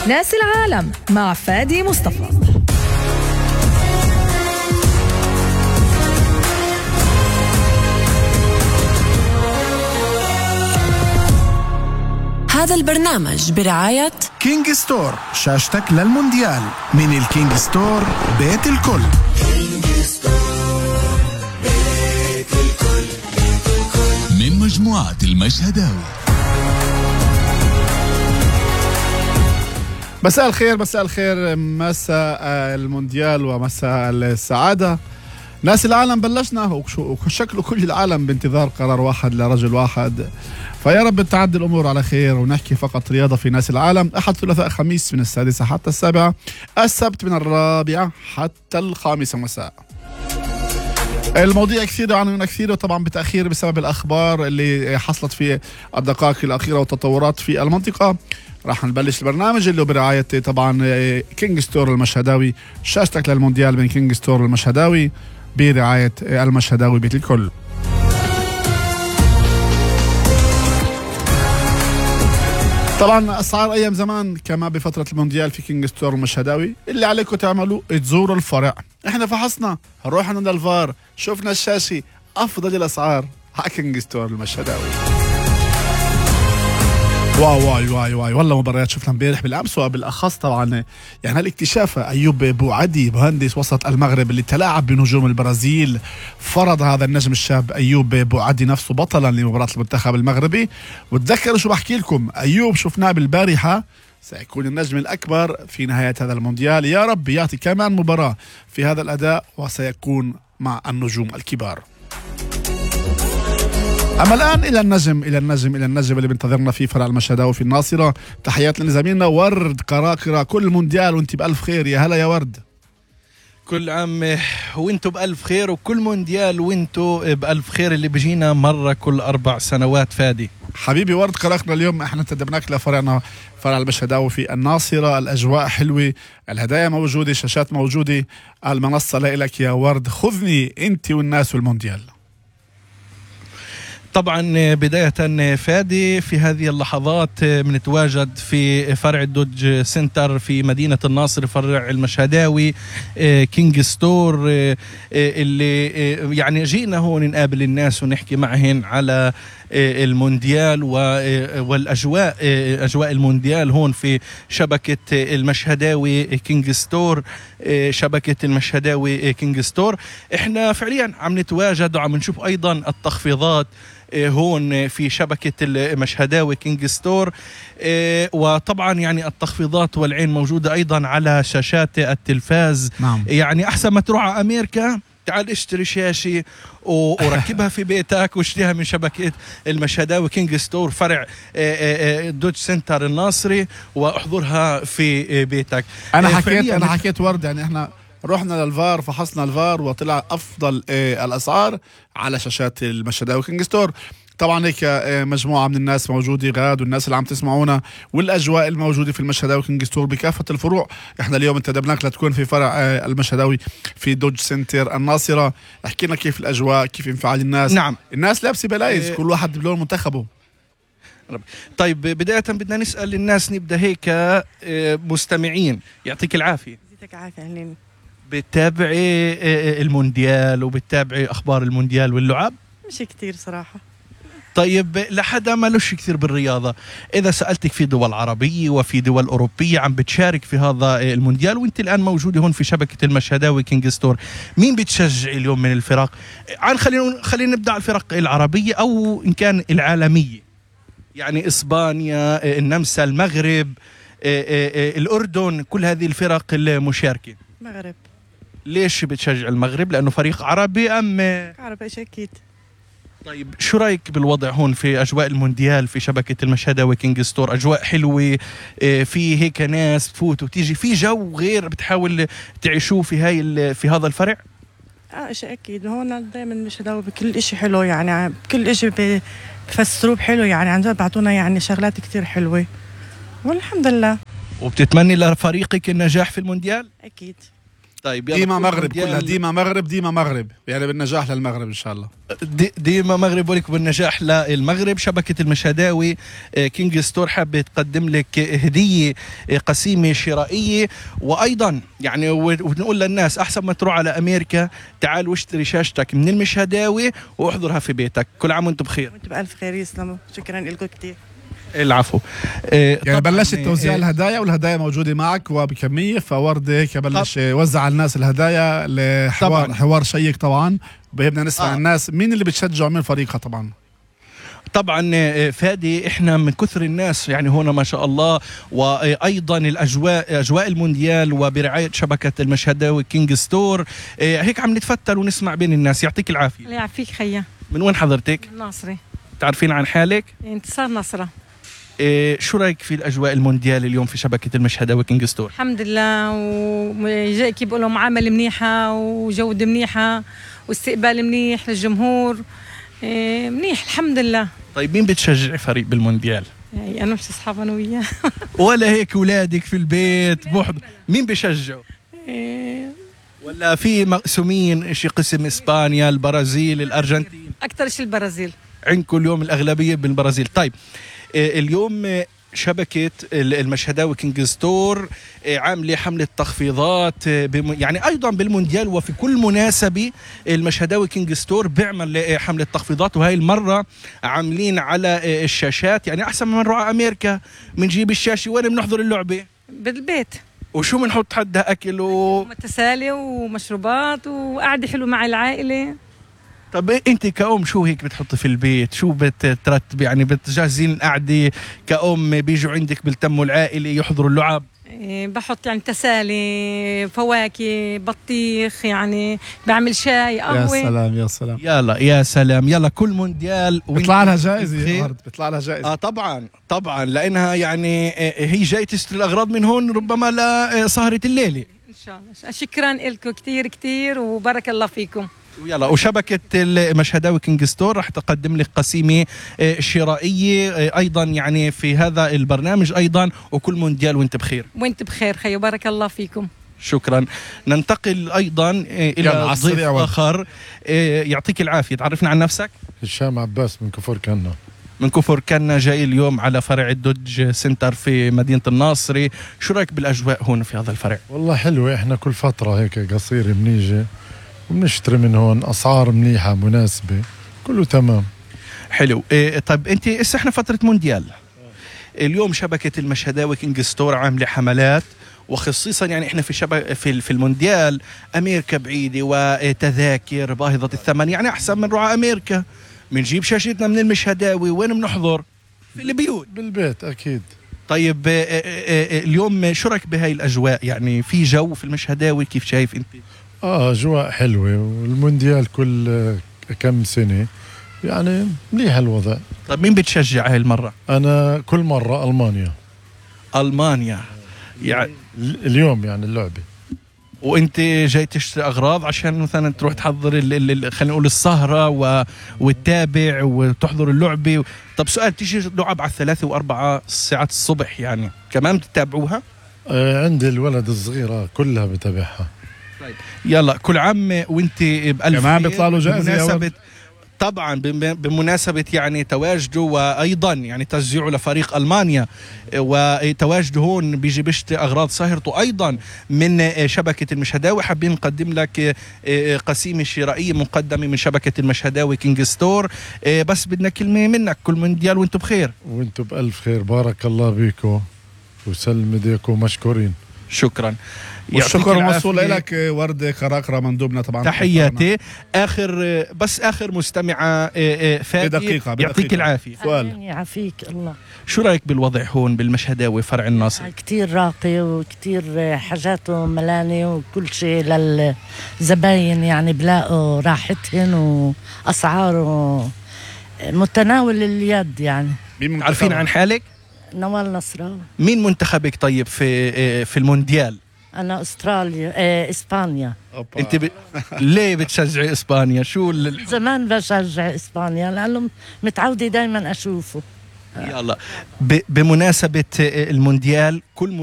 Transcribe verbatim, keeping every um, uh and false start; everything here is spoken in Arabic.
ناس العالم مع فادي مصطفى. هذا البرنامج برعاية كينج ستور، شاشتك للمونديال. من الكينج ستور بيت الكل. من مجموعة المشهداوي. مساء الخير، مساء الخير، مساء المونديال ومساء السعادة. ناس العالم بلشنا وشكله كل العالم بانتظار قرار واحد لرجل واحد، فيا رب تعدي الأمور على خير ونحكي فقط رياضة في ناس العالم. أحد، ثلاثاء، خميس من السادسة حتى السابعة، السبت من الرابعة حتى الخامسة مساء. المواضيع كثيرة وعناوين كثيرة، طبعا بتأخير بسبب الأخبار اللي حصلت في الدقائق الأخيرة والتطورات في المنطقة. راح نبلش البرنامج اللي برعاية طبعا كينج ستور المشهداوي، شاشتك للمونديال من كينج ستور المشهداوي برعاية المشهداوي بيت الكل. طبعا أسعار أيام زمان كما بفترة المونديال في كينج ستور المشهداوي. اللي عليكم تعملوا تزوروا الفرع. احنا فحصنا، روحنا للفار، شفنا الشاشة، أفضل الأسعار على كينج ستور المشهداوي. واو واي واي واي والله مباريات شفنا امبارح بالامس، وبالاخص طبعا يعني هالاكتشاف ايوب بوعدي مهندس وسط المغرب اللي تلاعب بنجوم البرازيل، فرض هذا النجم الشاب ايوب بوعدي نفسه بطلا لمباراه المنتخب المغربي. وتذكروا شو بحكي لكم، ايوب شفناه بالبارحه سيكون النجم الاكبر في نهايه هذا المونديال. يا رب يعطي كمان مباراه في هذا الاداء وسيكون مع النجوم الكبار. أما الآن إلى النجم إلى النجم إلى النجم اللي بنتظرنا في فرع المشهداوي في الناصرة. تحيات لزميلنا ورد قراقرة، كل مونديال وانت بألف خير. يا هلا يا ورد. كل عام وانتو بألف خير، وكل مونديال وانتو بألف خير اللي بيجينا مرة كل أربع سنوات. فادي حبيبي ورد قراقرة، اليوم احنا انتدبناك لفرعنا فرع المشهداوي في الناصرة. الأجواء حلوة، الهدايا موجودة، شاشات موجودة، المنصة لإلك يا ورد. خذني انت والناس والمونديال. طبعا بداية فادي، في هذه اللحظات بنتواجد في فرع الدوج سنتر في مدينة الناصر، فرع المشهداوي كينج ستور، اللي يعني جينا هون نقابل الناس ونحكي معهن على المونديال والأجواء، أجواء المونديال هون في شبكة المشهداوي كينج ستور. شبكة المشهداوي كينج ستور احنا فعليا عم نتواجد وعم نشوف أيضا التخفيضات هون في شبكة المشهداوي كينج ستور. وطبعا يعني التخفيضات والعين موجودة أيضا على شاشات التلفاز. نعم. يعني أحسن ما تروح على أمريكا، تعال اشتري شاشة وركبها في بيتك واشتريها من شبكة المشهداوي كينج ستور فرع دوج سنتر الناصري واحضرها في بيتك. أنا حكيت أنا حكيت ورد، يعني احنا رحنا للفار، فحصنا الفار وطلع أفضل الأسعار على شاشات المشهداوي كينج ستور. طبعا هيك مجموعة من الناس موجودة، غاد والناس اللي عم تسمعونا، والأجواء الموجودة في المشهداوي كينج ستور بكافة الفروع. احنا اليوم انتدبناك لتكون في فرع المشهداوي في دوج سنتر الناصرة. احكي لنا كيف الأجواء، كيف انفعال الناس. نعم، الناس لابسة بلايز، كل واحد بلون منتخبه. طيب بداية بدنا نسأل الناس، نبدأ هيك مستمعين. يعطيك العافية. يعطيك العافية. أهلين. بتتابعي المونديال وبتتابعي أخبار المونديال واللعب؟ مش كتير صراحة. طيب لحدا ما لوش كثير بالرياضة، إذا سألتك في دول عربية وفي دول أوروبية عم بتشارك في هذا المونديال، وانت الآن موجودة هون في شبكة المشهداوي كينج ستور، مين بتشجع اليوم من الفرق؟ عن خلينا خلينا نبدأ على الفرق العربية أو إن كان العالمية، يعني إسبانيا، النمسا، المغرب، الأردن، كل هذه الفرق المشاركة. المغرب. ليش بتشجع المغرب؟ لأنه فريق عربي أم عربي؟ أكيد. طيب شو رايك بالوضع هون في أجواء المونديال في شبكة المشهداوي كينج ستور؟ أجواء حلوة، في هيك ناس تفوت وتيجي، في جو غير بتحاول تعيشوه في هاي في هذا الفرع؟ اه شيء أكيد. هون دائما المشهداوي بكل إشي حلو، يعني بكل إشي بفسروه بحلو، يعني عن جد بعطونا يعني شغلات كتير حلوة والحمد لله. وبتتمني لفريقك النجاح في المونديال؟ أكيد. طيب يلا ديما كل مغرب، مونديال- كلها ديما مغرب ديما مغرب، يعني بالنجاح للمغرب ان شاء الله. دي ديما مغرب ولك بالنجاح للمغرب. شبكة المشهداوي آه، كينج ستور حابة تقدم لك هدية آه، قسيمة شرائية، وأيضا يعني و- ونقول للناس أحسن ما تروح على أمريكا تعال واشتري شاشتك من المشهداوي واحضرها في بيتك. كل عام وانتم بخير. وانتم بألف خير، يسلموا، شكرا لكم كثير. العفو. آه، يعني طبعاً، بلشت توزيع آه، الهدايا، والهدايا موجودة معك وبكمية، فوردة هيك بلش يوزع على الناس الهدايا لحوار طبعاً. حوار شيق طبعا. بدنا نسمع آه. الناس مين اللي بتشجعوا من فريقها طبعا. طبعا آه، فادي احنا من كثر الناس يعني هنا ما شاء الله، وايضا الاجواء اجواء المونديال وبرعايه شبكه المشهداوي كينج ستور، آه، هيك عم نتفتل ونسمع بين الناس. يعطيك العافيه. الله يعافيك خيا. من وين حضرتك؟ الناصري. تعرفين عن حالك؟ انتصار نصرة. آه، شو رايك في الاجواء المونديال اليوم في شبكه المشهداوي كينج ستور؟ الحمد لله، وجاي كيف بيقولوا معامله منيحه وجوده منيحه واستقبال منيح للجمهور. إيه، منيح الحمد لله. طيب مين بتشجع فريق بالمونديال؟ يعني انا مش اصحاب انا وياه. ولا هيك اولادك في البيت بوحد مين بشجعوا؟ إيه، ولا في مقسومين شي قسم اسبانيا، البرازيل، الارجنتين؟ اكثر شيء البرازيل. عندكم اليوم الأغلبية بالبرازيل. طيب آه، اليوم آه، شبكة ال- المشهداوي كينج ستور آه، عاملة حملة تخفيضات آه، بم- يعني أيضا بالمونديال وفي كل مناسبة المشهداوي كينج ستور بيعمل آه، حملة تخفيضات، وهي المرة عاملين على آه، الشاشات. يعني أحسن من نروح على أمريكا بنجيب الشاشة وين بنحضر اللعبة بالبيت. وشو بنحط حدها أكل و... تسالي ومشروبات وقعده حلوه مع العائله. طب انت كأم شو هيك بتحطي في البيت؟ شو بترتب يعني بتجهزين القعدة كأم؟ بيجوا عندك بالتموا العائلة يحضروا اللعب؟ إيه، بحط يعني تسالي، فواكه، بطيخ، يعني بعمل شاي، يا قهوه. سلام يا سلام. يلا يا سلام. يلا كل مونديال بيطلع لها جائزة يا بخير. أرض، بيطلع لها جائزة. اه طبعا طبعا، لانها يعني آه، هي جاي تشتري الاغراض من هون ربما لسهرة الليلة. ان شاء الله. شكرا لكم كثير كثير وبارك الله فيكم. يلا. وشبكة المشهداوي كينج ستور راح تقدم لك قسيمة آه، شرائية آه، ايضا يعني في هذا البرنامج ايضا، وكل مونديال وانت بخير. وانت بخير خيو، بارك الله فيكم. شكرا. ننتقل ايضا آه، يلا، الى على ضيف السريع وين. اخر. آه، يعطيك العافية. تعرفنا عن نفسك. هشام عباس من كفر كنا. من كفر كنا، جاي اليوم على فرع الدوج سنتر في مدينة الناصري. شو رأيك بالأجواء هون في هذا الفرع؟ والله حلوة، احنا كل فترة هيك قصيرة بنيجي وبنشتري من هون، أسعار منيحة مناسبة، كله تمام. حلو. إيه طيب انت هسه احنا فترة مونديال. اليوم شبكة المشهداوي كينج ستور عاملة حملات، وخصيصا يعني احنا في شبك في في المونديال امريكا بعيدة وتذاكر باهظة الثمن، يعني احسن من نروح امريكا بنجيب شاشتنا من المشهداوي. وين بنحضر؟ في البيوت بالبيت أكيد. طيب آه، آه، آه، اليوم شو رايك بهاي الاجواء؟ يعني في جو في المشهداوي كيف شايف انت؟ آه أجواء حلوة، والمونديال كل آه، كم سنة يعني منيح الوضع. طيب مين بتشجع هاي المرة؟ أنا كل مرة ألمانيا. ألمانيا يعني. ال- اليوم يعني اللعبة. وانت جاي تشتري اغراض عشان مثلا تروح تحضر ال- ال- ال- خلينا نقول السهره و... وتتابع وتحضر اللعبه. طب سؤال، تيجي لعب على الثلاثة وأربعة ساعات الصبح يعني كمان بتتابعوها؟ آه عندي الولد الصغيرة كلها بتابعها. يلا كل عام وانت بألف كمان خير. بيطلع له جائزة يا بمناسبة طبعا بم- بمناسبة يعني تواجده، وأيضا يعني تشجيعه لفريق ألمانيا، وتواجده هون بيجي بيشتري أغراض سهرته أيضا من شبكة المشهداوي. حابين نقدم لك قسيمة شرائية مقدمة من شبكة المشهداوي كينج ستور. بس بدنا كلمة منك، كل مونديال وانتم بخير. وانتم بألف خير، بارك الله بيكم وسلم ايديكم، مشكورين. شكرا. والشكر موصول لك وردة كراكرة مندوبنا طبعا. تحياتي. اخر بس اخر مستمعه فادي، بدقيقة يعطيك العافيه. سؤال، يعافيك الله. شو رايك بالوضع هون بالمشهداوي فرع الناصري؟ كتير راقي وكتير حاجاته ملانة وكل شيء للزباين، يعني بلاقوا راحتهن وأسعاره متناول اليد. يعني عارفين عن حالك؟ نوال نصراوي. مين منتخبك طيب في في المونديال؟ أنا أستراليا آه، إسبانيا. انت ب... ليه بتشجعي اسبانيا؟ شو ال... زمان بشجع إسبانيا لأنه متعودة دايما أشوفه. يلا ب... بمناسبة المونديال كل